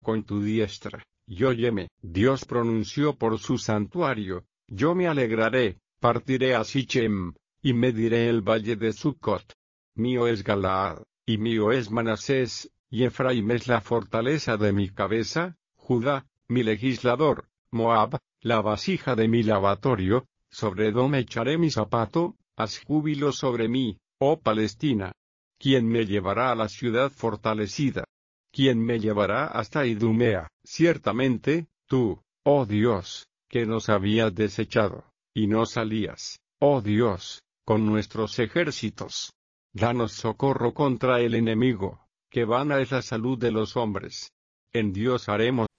con tu diestra, y óyeme. Dios pronunció por su santuario, yo me alegraré, partiré a Sichem, y mediré el valle de Sucot. Mío es Galaad, y mío es Manasés, y Efraim es la fortaleza de mi cabeza, Judá, mi legislador, Moab, la vasija de mi lavatorio, sobre Edom echaré mi zapato, haz júbilo sobre mí, oh Palestina. ¿Quién me llevará a la ciudad fortalecida? ¿Quién me llevará hasta Idumea? Ciertamente, tú, oh Dios, que nos habías desechado, y no salías, oh Dios, con nuestros ejércitos. Danos socorro contra el enemigo, que vana es la salud de los hombres. En Dios haremos